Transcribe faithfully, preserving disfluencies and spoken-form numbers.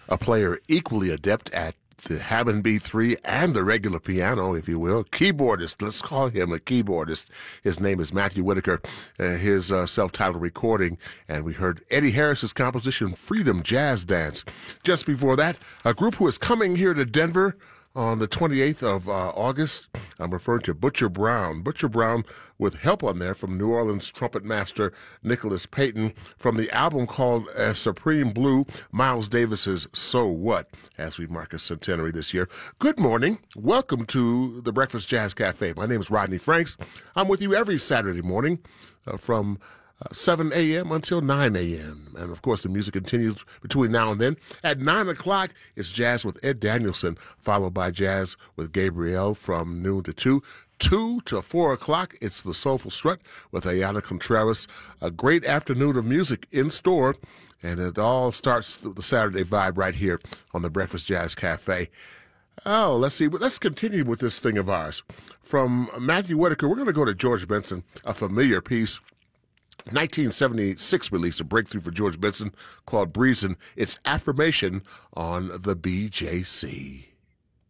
a player equally adept at the Hammond B three and the regular piano, if you will. Keyboardist, let's call him a keyboardist. His name is Matthew Whitaker, uh, his uh, self-titled recording, and we heard Eddie Harris's composition, Freedom Jazz Dance. Just before that, a group who is coming here to Denver on the twenty-eighth of uh, August. I'm referring to Butcher Brown. Butcher Brown with help on there from New Orleans trumpet master Nicholas Payton from the album called uh, Supreme Blue, Miles Davis's So What, as we mark a centenary this year. Good morning. Welcome to the Breakfast Jazz Cafe. My name is Rodney Franks. I'm with you every Saturday morning uh, from Uh, seven a.m. until nine a.m. And, of course, the music continues between now and then. At nine o'clock, it's Jazz with Ed Danielson, followed by Jazz with Gabrielle from noon to two. two to four o'clock, it's the Soulful Strut with Ayana Contreras. A great afternoon of music in store, and it all starts the Saturday vibe right here on the Breakfast Jazz Cafe. Oh, let's see. Let's continue with this thing of ours. From Matthew Whitaker, we're going to go to George Benson, a familiar piece. nineteen seventy-six release, a breakthrough for George Benson called Breezin'. It's Affirmation on the B J C.